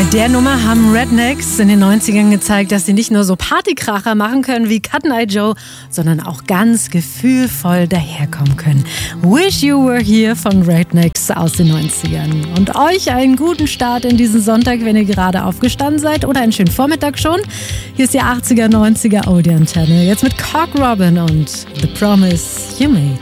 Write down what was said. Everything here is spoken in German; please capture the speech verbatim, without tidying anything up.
Mit der Nummer haben Rednecks in den neunzigern gezeigt, dass sie nicht nur so Partykracher machen können wie Cotton Eye Joe, sondern auch ganz gefühlvoll daherkommen können. Wish You Were Here von Rednecks aus den neunzigern. Und euch einen guten Start in diesen Sonntag, wenn ihr gerade aufgestanden seid, oder einen schönen Vormittag schon. Hier ist die achtziger, neunziger Oldie Antenne. Jetzt mit Cock Robin und The Promise You Made.